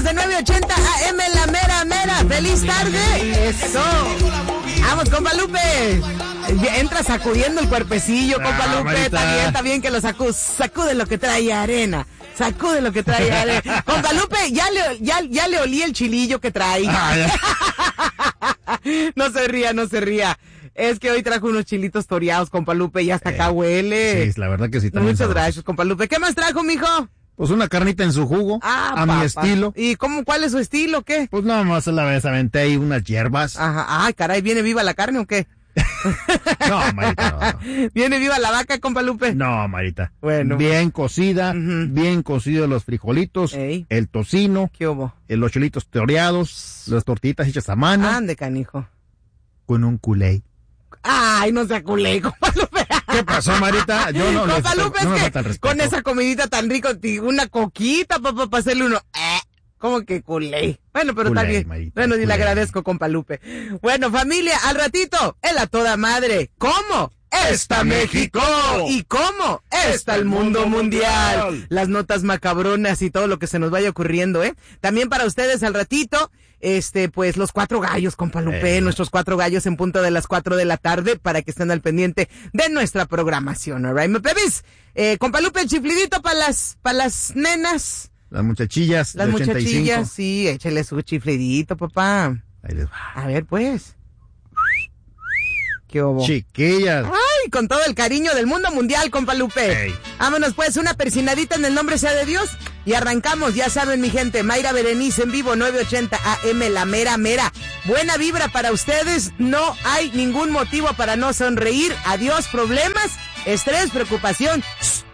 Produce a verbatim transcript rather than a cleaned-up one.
amigos de nueve ochenta A M, la mera mera. ¡Feliz tarde! ¡Eso! ¡Vamos, compa Lupe! Entra sacudiendo el cuerpecillo, compa Ah, Lupe. Marita. Está bien, está bien que lo sacude. Sacude lo que trae arena. Sacude lo que trae arena. Compa Lupe, ya le, ya, ya le olí el chilillo que trae. Ah, No se ría, no se ría. Es que hoy trajo unos chilitos toreados, compa Lupe, y hasta acá huele. Sí, la verdad que sí. También Muchas sabroso. gracias, compa Lupe. ¿Qué más trajo, mijo? Pues una carnita en su jugo, Ah, a papá. mi estilo. ¿Y cómo, cuál es su estilo, qué? Pues nada más la vez aventé ahí unas hierbas. Ajá, ay, caray, ¿viene viva la carne o qué? No, Marita, no. ¿Viene viva la vaca, compa Lupe? No, Marita. Bueno. Bien cocida, Ujú. bien cocidos los frijolitos, Ey. el tocino, ¿Qué hubo? eh, los chilitos toreados, las tortillitas hechas a mano, Ande, canijo. con un culé. Ay, no se aculé, compa Lupe. ¿Qué pasó, Marita? Yo no le Compa Lupe, no me es falta el que respeto. con esa comidita tan rico, ti- una coquita, papá, para hacerle uno. Eh, ¿cómo que culé? Bueno, pero está Culé, bien. Marita, Bueno, y le culé. agradezco, compa Lupe. Bueno, familia, al ratito, el a toda madre. ¿Cómo? ¡Está México! ¿Y cómo? ¡Está el mundo mundial! Las notas macabronas y todo lo que se nos vaya ocurriendo, ¿eh? También para ustedes al ratito, este, pues los cuatro gallos, compa Lupe, Eh. nuestros cuatro gallos en punto de las cuatro de la tarde para que estén al pendiente de nuestra programación, ¿alright, my babies? Eh, compa Lupe, el chiflidito para las, para las nenas, Las muchachillas las de ochenta y cinco. muchachillas, sí, échale su chiflidito, papá. Ahí les va. A ver, pues. ¿Qué hubo? Chiquillas. Ay, con todo el cariño del mundo mundial, compa Lupe. Ey. Vámonos pues, una persinadita en el nombre sea de Dios. Y arrancamos, ya saben mi gente, Mayra Berenice en vivo, nueve ochenta A M, la mera mera. Buena vibra para ustedes, no hay ningún motivo para no sonreír. Adiós problemas, estrés, preocupación. Shh.